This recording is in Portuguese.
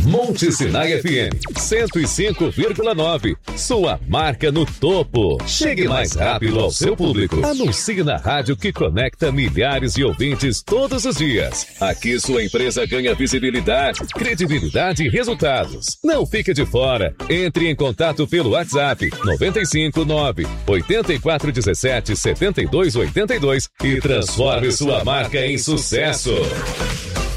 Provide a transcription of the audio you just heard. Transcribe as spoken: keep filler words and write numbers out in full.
Monte Sinai F M cento e cinco vírgula nove. Sua marca no topo. Chegue mais rápido ao seu público. Anuncie na rádio que conecta milhares de ouvintes todos os dias. Aqui sua empresa ganha visibilidade, credibilidade e resultados. Não fique de fora. Entre em contato pelo WhatsApp nove cinco nove oito quatro um sete sete dois oito dois e transforme sua marca em sucesso.